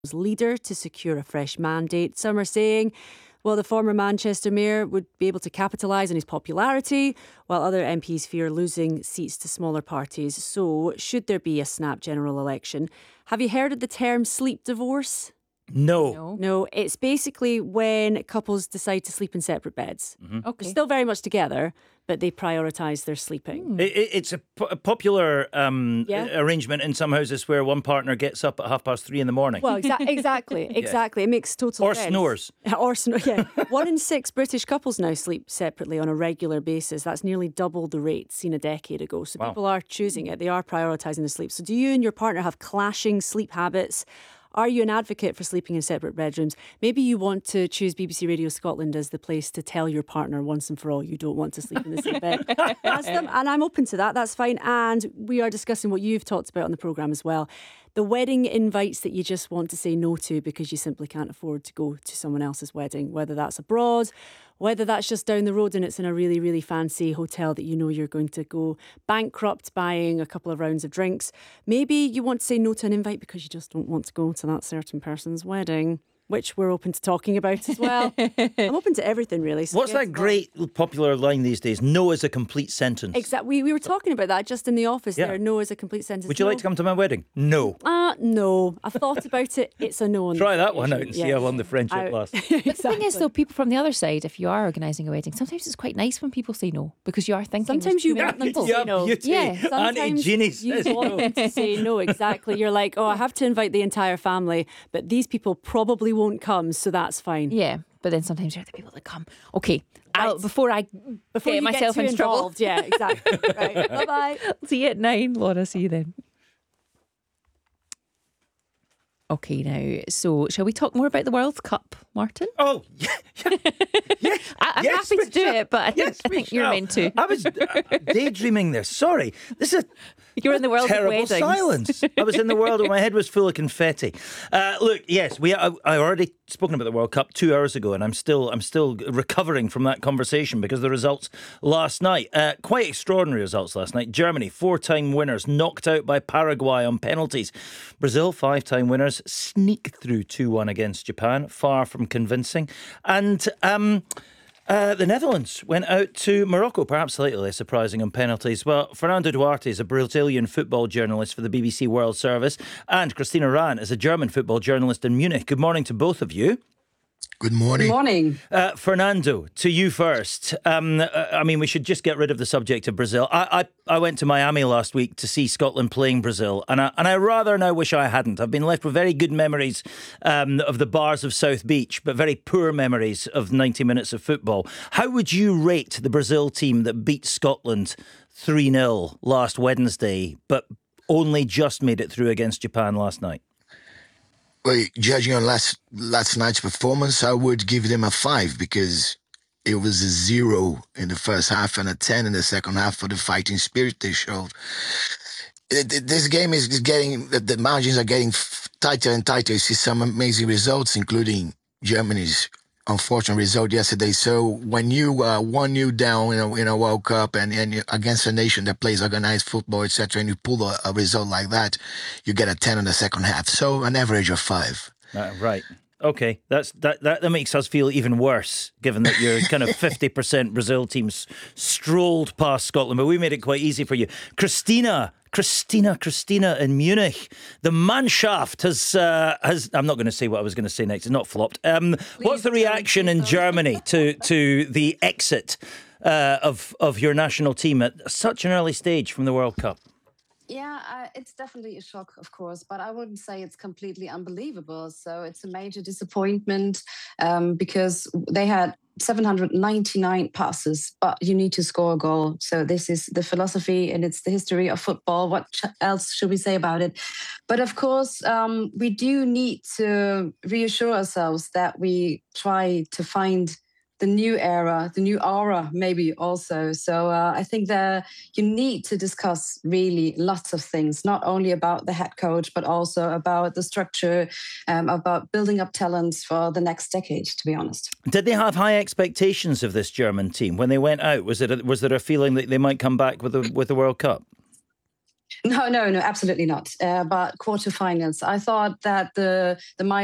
leader to secure a fresh mandate. Some are saying, well, the former Manchester mayor would be able to capitalise on his popularity, while other MPs fear losing seats to smaller parties. So, should there be a snap general election? Have you heard of the term sleep divorce? No, it's basically when couples decide to sleep in separate beds. Okay. They're still very much together, but they prioritise their sleeping. It's a popular arrangement in some houses where one partner gets up at 3:30 in the morning. Well, exactly. It makes total Or sense. snores. Yeah. 1 in 6 British couples now sleep separately on a regular basis. That's nearly double the rate seen a decade ago. So people are choosing it. They are prioritising their sleep. So do you and your partner have clashing sleep habits? Are you an advocate for sleeping in separate bedrooms? Maybe you want to choose BBC Radio Scotland as the place to tell your partner once and for all you don't want to sleep in the same bed. Ask them, and I'm open to that. That's fine. And we are discussing what you've talked about on the programme as well. The wedding invites that you just want to say no to because you simply can't afford to go to someone else's wedding, whether that's abroad, whether that's just down the road and it's in a really, really fancy hotel that you know you're going to go bankrupt buying a couple of rounds of drinks. Maybe you want to say no to an invite because you just don't want to go to that certain person's wedding, which we're open to talking about as well. I'm open to everything, really. So What's that great popular line these days? No is a complete sentence. Exactly. We were talking about that just in the office there. No is a complete sentence. Would you like to come to my wedding? No. No. I've thought about it. It's a no. Try that one out and see how long the friendship lasts. Exactly. But the thing is, though, people from the other side, if you are organising a wedding, sometimes it's quite nice when people say no because you are thinking. Sometimes you want them to say no. Yeah, sometimes Auntie Jeannie says you want them to say no. Exactly. You're like, I have to invite the entire family, but these people probably won't come, so that's fine. Yeah, but then sometimes you're the people that come. Okay, before you get myself get too in trouble. involved. Yeah, exactly. Right. Bye-bye. See you at 9, Laura. See you then. Okay, now, so shall we talk more about the World Cup, Martin? Oh, yeah. I'm happy to do it, but I think you're meant to. I was daydreaming there. Sorry. This is You're in the world of terrible weddings. silence. I was in the world where my head was full of confetti. Look, yes, I already spoken about the World Cup 2 hours ago, and I'm still recovering from that conversation because of the results last night. Quite extraordinary results last night. Germany, 4-time winners, knocked out by Paraguay on penalties. Brazil, 5-time winners, sneak through 2-1 against Japan, far from convincing. And the Netherlands went out to Morocco, perhaps slightly less surprising on penalties. Well, Fernando Duarte is a Brazilian football journalist for the BBC World Service, and Christina Rahn is a German football journalist in Munich. Good morning to both of you. Good morning. Good morning. Fernando, to you first. We should just get rid of the subject of Brazil. I went to Miami last week to see Scotland playing Brazil, and I rather now wish I hadn't. I've been left with very good memories of the bars of South Beach, but very poor memories of 90 minutes of football. How would you rate the Brazil team that beat Scotland 3-0 last Wednesday, but only just made it through against Japan last night? Well, judging on last night's performance, I would give them a 5 because it was a 0 in the first half and a 10 in the second half for the fighting spirit they showed. This game is getting, the margins are getting tighter and tighter. You see some amazing results, including Germany's unfortunate result yesterday. So when you 1-0 down in a World Cup and against a nation that plays organized football, etc., and you pull a result like that, you get a 10 in the second half. So an average of 5. Right. Okay, that makes us feel even worse, given that your kind of 50% Brazil teams strolled past Scotland, but we made it quite easy for you. Christina in Munich. The Mannschaft has I'm not going to say what I was going to say next. It's not flopped. What's the reaction in Germany to the exit of your national team at such an early stage from the World Cup? Yeah, it's definitely a shock, of course, but I wouldn't say it's completely unbelievable. So it's a major disappointment because they had 799 passes, but you need to score a goal. So this is the philosophy and it's the history of football. What else should we say about it? But of course, we do need to reassure ourselves that we try to find the new era, the new aura, maybe also. So I think that you need to discuss really lots of things, not only about the head coach, but also about the structure, about building up talents for the next decade, to be honest. Did they have high expectations of this German team when they went out? Was there a feeling that they might come back with the World Cup? No, absolutely not. But quarterfinals, I thought that the